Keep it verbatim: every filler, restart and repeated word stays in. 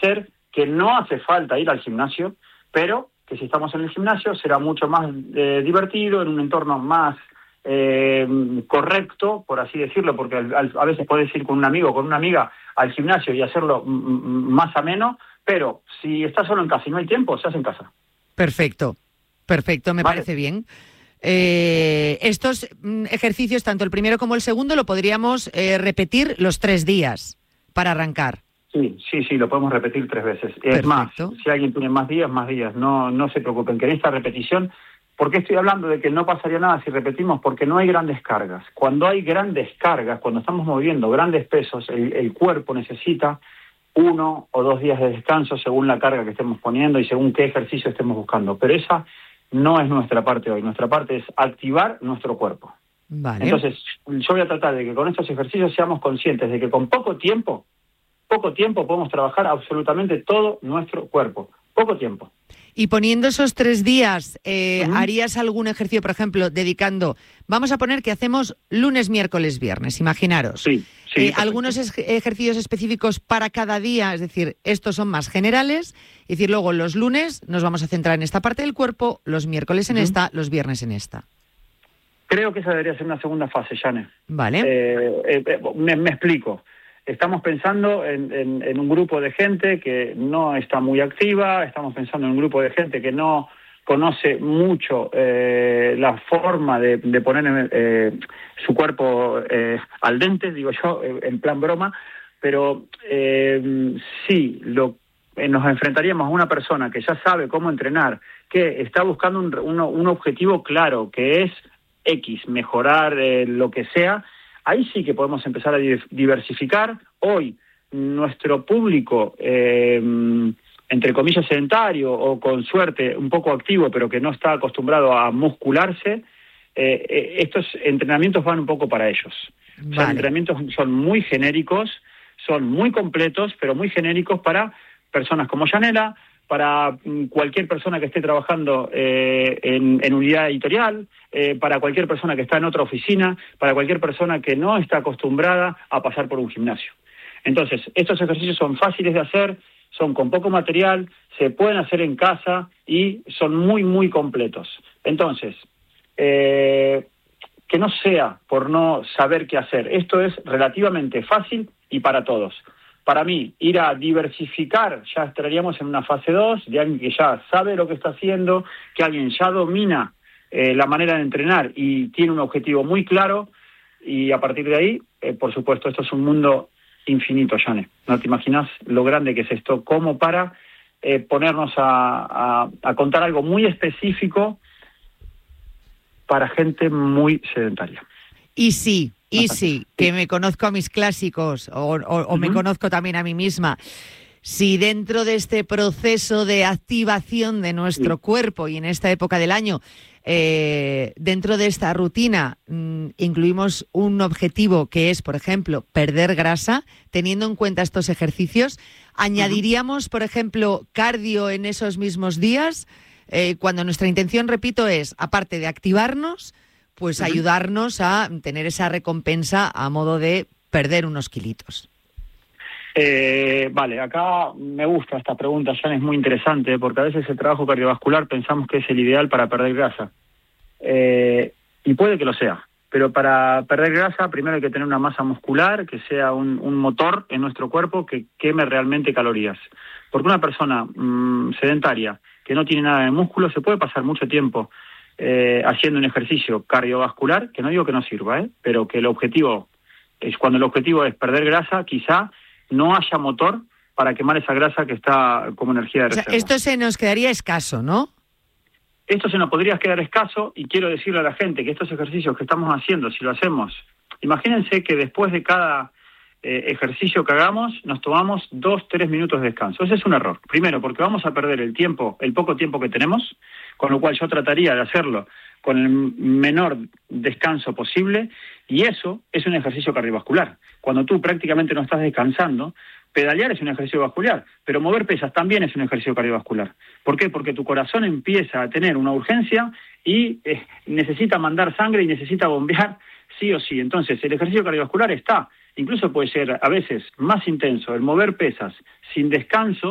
hacer que no hace falta ir al gimnasio, pero que si estamos en el gimnasio será mucho más eh, divertido, en un entorno más eh, correcto, por así decirlo, porque al, al, a veces puedes ir con un amigo o con una amiga al gimnasio y hacerlo m- m- más ameno, pero si estás solo en casa y no hay tiempo, se hace en casa. Perfecto, perfecto, me vale. parece bien. Eh, estos mm, ejercicios, tanto el primero como el segundo, lo podríamos eh, repetir los tres días para arrancar. Sí, sí, sí, lo podemos repetir tres veces. Es Perfecto. Más, si alguien tiene más días, más días. No, no se preocupen, que en esta repetición, ¿por qué estoy hablando de que no pasaría nada si repetimos? Porque no hay grandes cargas. Cuando hay grandes cargas, cuando estamos moviendo grandes pesos, el, el cuerpo necesita uno o dos días de descanso según la carga que estemos poniendo y según qué ejercicio estemos buscando. Pero esa no es nuestra parte hoy. Nuestra parte es activar nuestro cuerpo. Vale. Entonces, yo voy a tratar de que con estos ejercicios seamos conscientes de que con poco tiempo, poco tiempo podemos trabajar absolutamente todo nuestro cuerpo. Poco tiempo. Y poniendo esos tres días, eh, Uh-huh. ¿harías algún ejercicio, por ejemplo, dedicando, vamos a poner que hacemos lunes, miércoles, viernes, imaginaros? Sí, sí. Eh, algunos es- ejercicios específicos para cada día, es decir, estos son más generales, es decir, luego los lunes nos vamos a centrar en esta parte del cuerpo, los miércoles en uh-huh. esta, los viernes en esta. Creo que esa debería ser una segunda fase, Jane. Vale. Eh, eh, me, me explico. Estamos pensando en, en, en un grupo de gente que no está muy activa, estamos pensando en un grupo de gente que no conoce mucho eh, la forma de, de poner eh, su cuerpo eh, al dente, digo yo, en plan broma, pero eh, sí, lo, eh, nos enfrentaríamos a una persona que ya sabe cómo entrenar, que está buscando un, un, un objetivo claro, que es X, mejorar eh, lo que sea. Ahí sí que podemos empezar a diversificar. Hoy, nuestro público, eh, entre comillas, sedentario o con suerte un poco activo, pero que no está acostumbrado a muscularse, eh, eh, estos entrenamientos van un poco para ellos. Vale. O sea, los entrenamientos son muy genéricos, son muy completos, pero muy genéricos para personas como Yanela, para cualquier persona que esté trabajando eh, en, en unidad editorial, eh, para cualquier persona que está en otra oficina, para cualquier persona que no está acostumbrada a pasar por un gimnasio. Entonces, estos ejercicios son fáciles de hacer, son con poco material, se pueden hacer en casa y son muy, muy completos. Entonces, eh, que no sea por no saber qué hacer. Esto es relativamente fácil y para todos. Para mí, ir a diversificar, ya estaríamos en una fase dos, de alguien que ya sabe lo que está haciendo, que alguien ya domina eh, la manera de entrenar y tiene un objetivo muy claro, y a partir de ahí, eh, por supuesto, esto es un mundo infinito, Jane. No te imaginas lo grande que es esto, como para eh, ponernos a, a, a contar algo muy específico para gente muy sedentaria. Y sí. Y sí, que me conozco a mis clásicos o, o, o uh-huh. me conozco también a mí misma. Si dentro de este proceso de activación de nuestro sí. cuerpo y en esta época del año, eh, dentro de esta rutina mmm, incluimos un objetivo que es, por ejemplo, perder grasa, teniendo en cuenta estos ejercicios, ¿añadiríamos, uh-huh. por ejemplo, cardio en esos mismos días? Eh, cuando nuestra intención, repito, es, aparte de activarnos, pues uh-huh. ayudarnos a tener esa recompensa a modo de perder unos kilitos. Eh, vale, acá me gusta esta pregunta, Jan, es muy interesante, porque a veces el trabajo cardiovascular pensamos que es el ideal para perder grasa. Eh, y puede que lo sea, pero para perder grasa primero hay que tener una masa muscular, que sea un, un motor en nuestro cuerpo que queme realmente calorías. Porque una persona mmm, sedentaria, que no tiene nada de músculo, se puede pasar mucho tiempo Eh, haciendo un ejercicio cardiovascular, que no digo que no sirva, ¿eh? pero que el objetivo es, cuando el objetivo es perder grasa, quizá no haya motor para quemar esa grasa que está como energía de reserva. O sea, esto se nos quedaría escaso, ¿no? Esto se nos podría quedar escaso, y quiero decirle a la gente que estos ejercicios que estamos haciendo, si lo hacemos, imagínense que después de cada eh, ejercicio que hagamos, nos tomamos dos, tres minutos de descanso. Ese es un error. Primero, porque vamos a perder el tiempo, el poco tiempo que tenemos, con lo cual yo trataría de hacerlo con el menor descanso posible, y eso es un ejercicio cardiovascular. Cuando tú prácticamente no estás descansando, pedalear es un ejercicio vascular, pero mover pesas también es un ejercicio cardiovascular. ¿Por qué? Porque tu corazón empieza a tener una urgencia y eh, necesita mandar sangre y necesita bombear sí o sí. Entonces, el ejercicio cardiovascular está, incluso puede ser a veces más intenso, el mover pesas sin descanso,